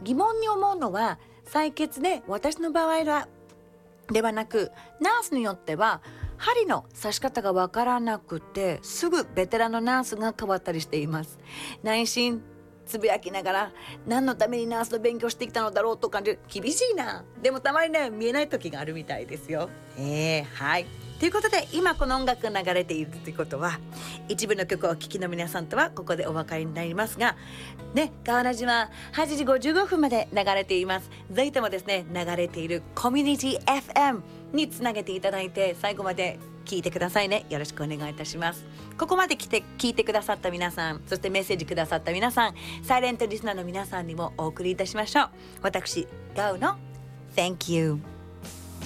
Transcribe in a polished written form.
疑問に思うのは、採血で私の場合ではなく、ナースによっては針の刺し方がわからなくて、すぐベテランのナースが変わったりしています。内心つぶやきながら、何のためにナースの勉強してきたのだろうと感じる。厳しいな。でもたまにね、見えない時があるみたいですよ。はい。ということで、今この音楽が流れているということは、一部の曲をお聴きの皆さんとはここでお別れになりますがね、川ラジは8時55分まで流れています。ぜひともですね、流れているコミュニティ FM につなげていただいて、最後まで聞いてくださいね。よろしくお願いいたします。ここまで聞いてくださった皆さん、そしてメッセージくださった皆さん、サイレントリスナーの皆さんにもお送りいたしましょう。私ガウの Thank you。